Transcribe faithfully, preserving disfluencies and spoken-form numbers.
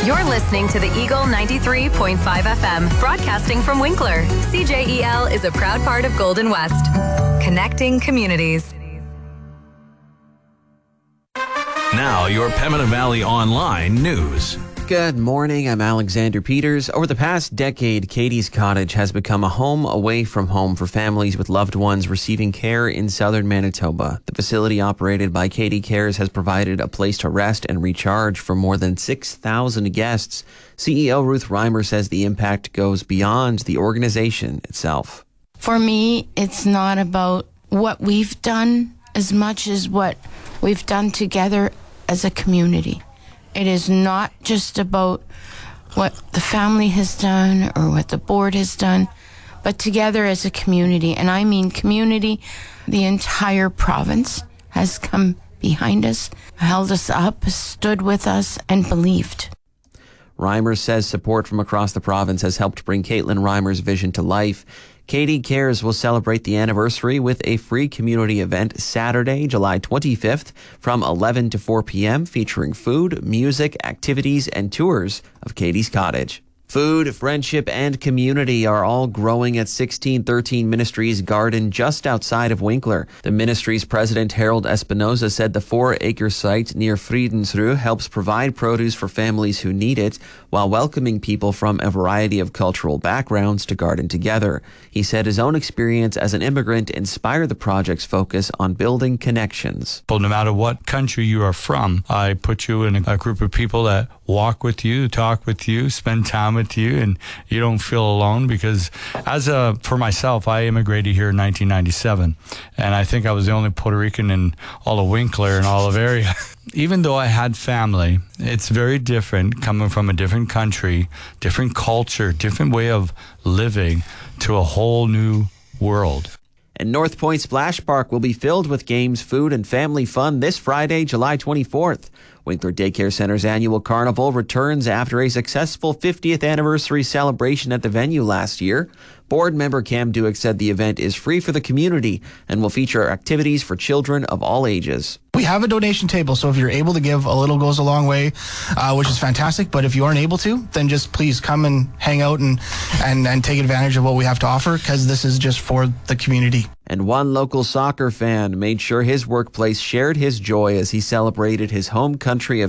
You're listening to the Eagle ninety-three point five F M, broadcasting from Winkler. C J E L is a proud part of Golden West, connecting communities. Now, your Pembina Valley Online news. Good morning, I'm Alexander Peters. Over the past decade, Katie's Cottage has become a home away from home for families with loved ones receiving care in southern Manitoba. The facility operated by Katie Cares has provided a place to rest and recharge for more than six thousand guests. C E O Ruth Reimer says the impact goes beyond the organization itself. For me, it's not about what we've done as much as what we've done together as a community. It is not just about what the family has done or what the board has done, but together as a community. And I mean community, the entire province has come behind us, held us up, stood with us, and believed. Reimer says support from across the province has helped bring Caitlin Reimer's vision to life. Katie Cares will celebrate the anniversary with a free community event Saturday, July twenty-fifth from eleven to four p.m. featuring food, music, activities, and tours of Katie's Cottage. Food, friendship, and community are all growing at sixteen thirteen Ministries Garden just outside of Winkler. The ministry's president, Harold Espinoza, said the four-acre site near Friedensruhe helps provide produce for families who need it while welcoming people from a variety of cultural backgrounds to garden together. He said his own experience as an immigrant inspired the project's focus on building connections. Well, no matter what country you are from, I put you in a group of people that walk with you, talk with you, spend time with you, and you don't feel alone, because as a for myself, I immigrated here in nineteen ninety-seven, and I think I was the only Puerto Rican in all of Winkler and all of area. Even though I had family, it's very different coming from a different country, different culture, different way of living to a whole new world. And North Point Splash Park will be filled with games, food, and family fun this Friday, July twenty-fourth. Winkler Daycare Center's annual carnival returns after a successful fiftieth anniversary celebration at the venue last year. Board member Cam Duick said the event is free for the community and will feature activities for children of all ages. We have a donation table, so if you're able to give, a little goes a long way, uh, which is fantastic. But if you aren't able to, then just please come and hang out and, and, and take advantage of what we have to offer, because this is just for the community. And one local soccer fan made sure his workplace shared his joy as he celebrated his home country of